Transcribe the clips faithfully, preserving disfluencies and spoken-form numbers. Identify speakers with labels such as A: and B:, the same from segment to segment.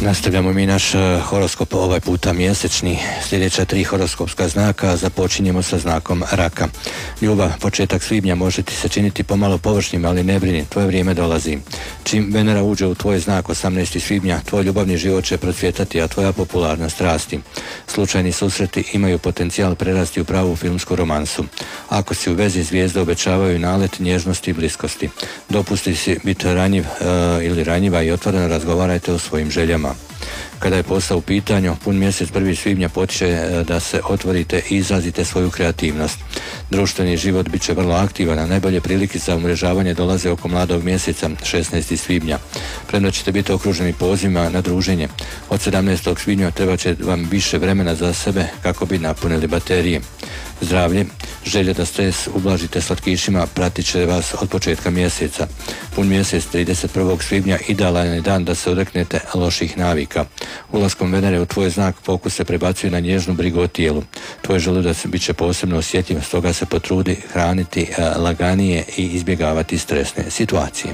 A: Nastavljamo mi naš uh, horoskop, ovaj puta mjesečni. Sljedeća tri horoskopska znaka, započinjemo sa znakom raka. Ljubav, početak svibnja može ti se činiti pomalo površnim, ali ne brini, tvoje vrijeme dolazi. Čim Venera uđe u tvoj znak osamnaestog svibnja, tvoj ljubavni život će procvjetati, a tvoja popularnost rasti. Slučajni susreti imaju potencijal prerasti u pravu filmsku romansu. Ako si u vezi, zvijezde obećavaju nalet nježnosti i bliskosti. Dopusti si biti ranjiv uh, ili ranjiva i otvoreno razgovarajte o svojim željama. Kada je posao u pitanju, pun mjesec prvi svibnja potiče da se otvorite i izrazite svoju kreativnost. Društveni život bit će vrlo aktivan, a najbolje prilike za umrežavanje dolaze oko mladog mjeseca, šesnaestog svibnja. Premda ćete biti okruženi pozivima na druženje. Od sedamnaestog svibnja treba će vam više vremena za sebe kako bi napunili baterije. Zdravlje, želje da stres ublažite slatkišima pratit će vas od početka mjeseca. Pun mjesec trideset prvog svibnja idealan je dan da se odreknete loših navika. Ulaskom Venere u tvoj znak fokus se prebacuje na nježnu brigu o tijelu. Tvoj želudac bit će posebno osjetljiv, stoga se potrudi hraniti laganije i izbjegavati stresne situacije.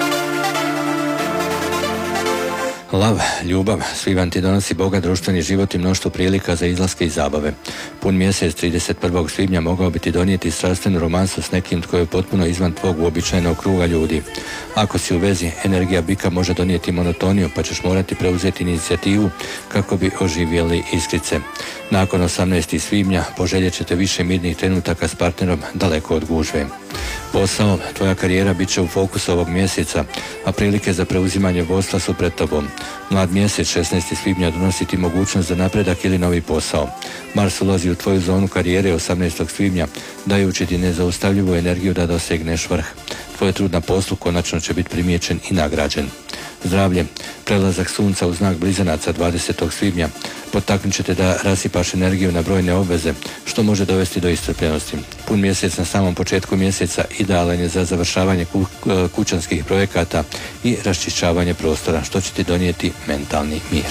A: Lav, ljubav, svibanj ti donosi bogat društveni život i mnoštvo prilika za izlaske i zabave. Pun mjesec trideset prvog svibnja mogao bi ti donijeti strastvenu romansu s nekim tko je potpuno izvan tvog uobičajenog kruga ljudi. Ako si u vezi, energija bika može donijeti monotoniju, pa ćeš morati preuzeti inicijativu kako bi oživjeli iskrice. Nakon osamnaestog svibnja poželjet ćete više mirnih trenutaka s partnerom daleko od gužve. Posao, tvoja karijera bit će u fokusu ovog mjeseca, a prilike za preuzimanje vodstva su pred tobom. Mlad mjesec šesnaestog svibnja donosi ti mogućnost za napredak ili novi posao. Mars ulazi u tvoju zonu karijere osamnaestog svibnja, dajući ti nezaustavljivu energiju da dosegneš vrh. Tvoj trud na poslu konačno će biti primijećen i nagrađen. Zdravlje, prelazak sunca u znak blizanaca dvadesetog svibnja potaknut ćete da rasipaš energiju na brojne obveze, što može dovesti do iscrpljenosti. Pun mjesec na samom početku mjeseca idealan je za završavanje ku, kućanskih projekata i raščišćavanje prostora, što će ti donijeti mentalni mir.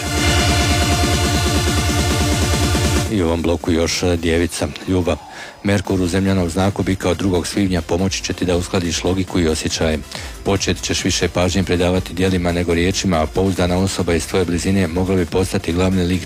A: I u ovom bloku još djevica, ljubav. Merkur u zemljanom znaku bika od drugog svibnja pomoći će ti da uskladiš logiku i osjećaje. Početi ćeš više pažnje predavati djelima nego riječima, a pouzdana osoba iz tvoje blizine mogla bi postati glavni lik